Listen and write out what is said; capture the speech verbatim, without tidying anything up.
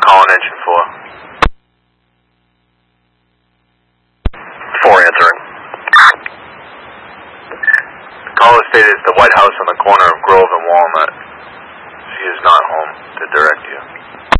Call on engine four. Four answering. The caller stated it's the White House on the corner of Grove and Walnut. She is not home to direct you.